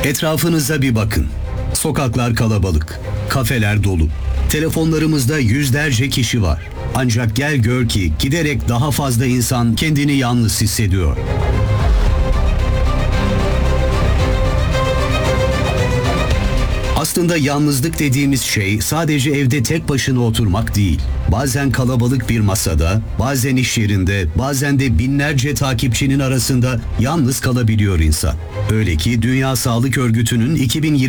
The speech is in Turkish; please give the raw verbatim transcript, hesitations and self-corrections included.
Etrafınıza bir bakın. Sokaklar kalabalık, kafeler dolu. Telefonlarımızda yüzlerce kişi var. Ancak gel gör ki giderek daha fazla insan kendini yalnız hissediyor. Aslında yalnızlık dediğimiz şey sadece evde tek başına oturmak değil. Bazen kalabalık bir masada, bazen iş yerinde, bazen de binlerce takipçinin arasında yalnız kalabiliyor insan. Öyle ki Dünya Sağlık Örgütü'nün iki bin yirmi